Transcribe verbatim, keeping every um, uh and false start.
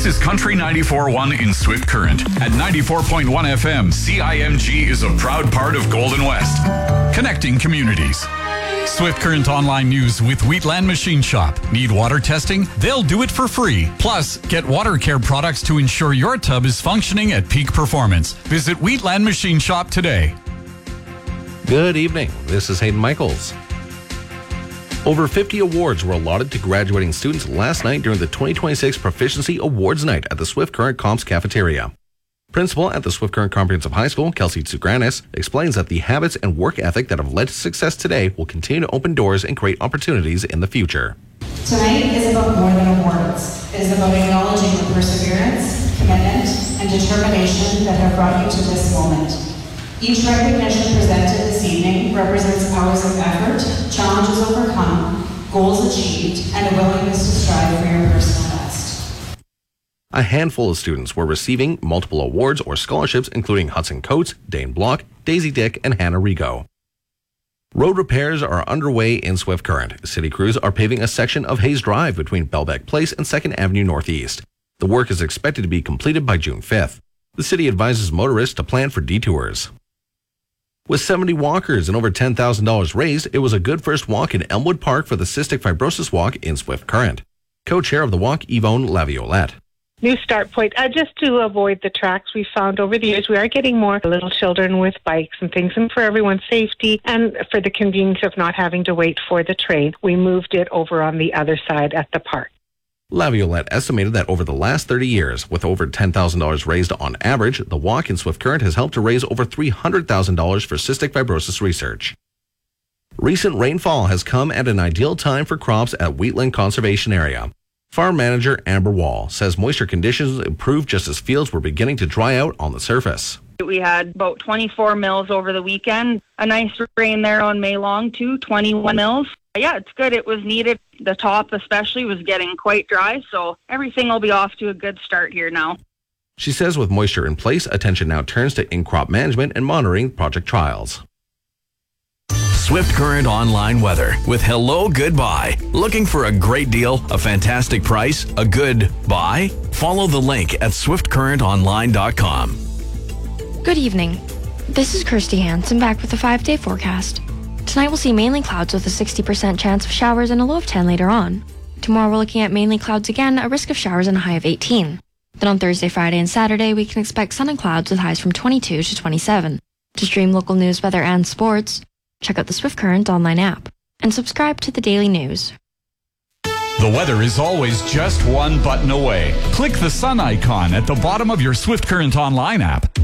This is Country ninety-four point one in Swift Current. At ninety-four point one F M, C I M G is a proud part of Golden West, connecting communities. Swift Current Online News with Wheatland Machine Shop. Need water testing? They'll do it for free. Plus, get water care products to ensure your tub is functioning at peak performance. Visit Wheatland Machine Shop today. Good evening. This is Hayden Michaels. Over fifty awards were allotted to graduating students last night during the twenty twenty-six Proficiency Awards Night at the Swift Current Comps Cafeteria. Principal at the Swift Current Comprehensive High School, Kelsey Tsugranis, explains that the habits and work ethic that have led to success today will continue to open doors and create opportunities in the future. Tonight is about more than awards. It is about acknowledging the perseverance, commitment, and determination that have brought you to this moment. Each recognition presented this evening represents hours of effort, challenges overcome, goals achieved, and a willingness to strive for your personal best. A handful of students were receiving multiple awards or scholarships, including Hudson Coates, Dane Block, Daisy Dick, and Hannah Rigo. Road repairs are underway in Swift Current. City crews are paving a section of Hayes Drive between Belbeck Place and second Avenue Northeast. The work is expected to be completed by June fifth. The city advises motorists to plan for detours. With seventy walkers and over ten thousand dollars raised, it was a good first walk in Elmwood Park for the Cystic Fibrosis Walk in Swift Current. Co-chair of the walk, Yvonne Laviolette. New start point, uh, just to avoid the tracks we found over the years. We are getting more little children with bikes and things, and for everyone's safety and for the convenience of not having to wait for the train, we moved it over on the other side at the park. Laviolette estimated that over the last thirty years, with over ten thousand dollars raised on average, the walk in Swift Current has helped to raise over three hundred thousand dollars for cystic fibrosis research. Recent rainfall has come at an ideal time for crops at Wheatland Conservation Area. Farm manager Amber Wall says moisture conditions improved just as fields were beginning to dry out on the surface. We had about twenty-four mils over the weekend. A nice rain there on May Long too, twenty-one mils. Yeah, it's good. It was needed. The top especially was getting quite dry, so everything will be off to a good start here now. She says with moisture in place, attention now turns to in-crop management and monitoring project trials. Swift Current Online Weather with Hello Goodbye. Looking for a great deal, a fantastic price, a good buy? Follow the link at swift current online dot com. Good evening. This is Kirsty Hansen back with a five-day forecast. Tonight we'll see mainly clouds with a sixty percent chance of showers and a low of ten later on. Tomorrow we're looking at mainly clouds again, a risk of showers and a high of eighteen. Then on Thursday, Friday, and Saturday we can expect sun and clouds with highs from twenty-two to twenty-seven. To stream local news, weather, and sports, check out the Swift Current online app and subscribe to the daily news. The weather is always just one button away. Click the sun icon at the bottom of your Swift Current Online app.